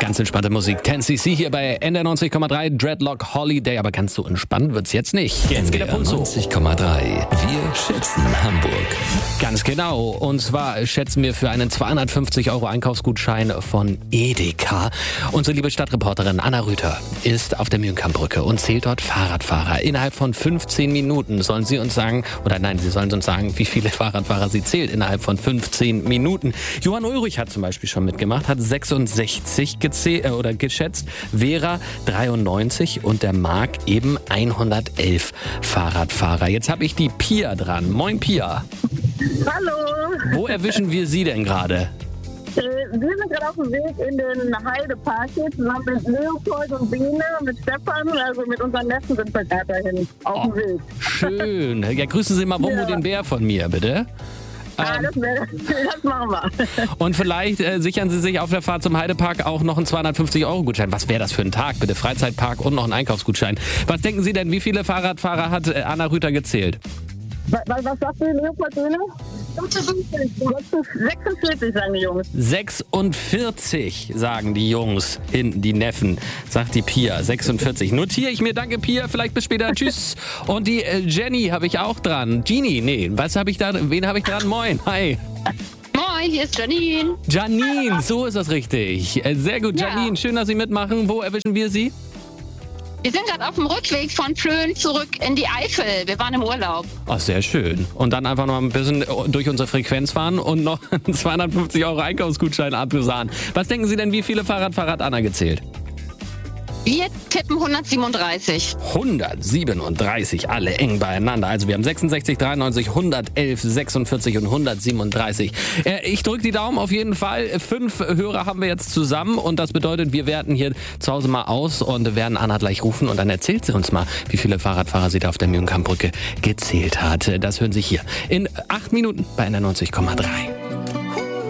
Ganz entspannte Musik. 10cc hier bei NDR 90,3 Dreadlock Holiday. Aber ganz so entspannt wird's jetzt nicht. Jetzt geht der Puls hoch. 90,3. Wir schätzen Hamburg. Ganz genau. Und zwar schätzen wir für einen 250 € Einkaufsgutschein von Edeka. Unsere liebe Stadtreporterin Anna Rüther ist auf der Mühlenkampbrücke und zählt dort Fahrradfahrer. Innerhalb von 15 Minuten sollen sie uns sagen, sie sollen uns sagen, wie viele Fahrradfahrer sie zählt innerhalb von 15 Minuten. Johann Ulrich hat zum Beispiel schon mitgemacht, hat 66 geschätzt, Vera 93 und der Marc eben 111 Fahrradfahrer. Jetzt habe ich die Pia dran. Moin Pia. Hallo. Wo erwischen wir Sie denn gerade? Wir sind gerade auf dem Weg in den Heidepark hier zusammen mit Leopold und Biene, mit Stefan, also mit unseren Neffen sind wir gerade dahin auf dem Weg. Schön. Ja, grüßen Sie mal Wummo den Bär von mir, bitte. Das machen wir. Und vielleicht sichern Sie sich auf der Fahrt zum Heidepark auch noch einen 250 € Gutschein. Was wäre das für ein Tag, bitte? Freizeitpark und noch ein Einkaufsgutschein. Was denken Sie denn, wie viele Fahrradfahrer hat Anna Rüther gezählt? Was sagt die Leopold Biene? 46 sagen die Jungs. 46 sagen die Jungs, hinten die Neffen, sagt die Pia. 46. Notiere ich mir, danke Pia, vielleicht bis später, tschüss. Und die Jenny habe ich auch dran. Wen habe ich dran? Moin, hi. Moin, hier ist Janine. Janine, so ist das richtig. Sehr gut, Janine, schön, dass Sie mitmachen. Wo erwischen wir Sie? Wir sind gerade auf dem Rückweg von Plön zurück in die Eifel. Wir waren im Urlaub. Ach, sehr schön. Und dann einfach noch ein bisschen durch unsere Frequenz fahren und noch einen 250 € Einkaufsgutschein abgesahnt. Was denken Sie denn, wie viele Fahrradfahrer hat Anna gezählt? Wir tippen 137. 137, alle eng beieinander. Also wir haben 66, 93, 111, 46 und 137. Ich drücke die Daumen auf jeden Fall. 5 Hörer haben wir jetzt zusammen und das bedeutet, wir werten hier zu Hause mal aus und werden Anna gleich rufen und dann erzählt sie uns mal, wie viele Fahrradfahrer sie da auf der Mühlenkampbrücke gezählt hat. Das hören Sie hier in 8 Minuten bei NDR 90,3.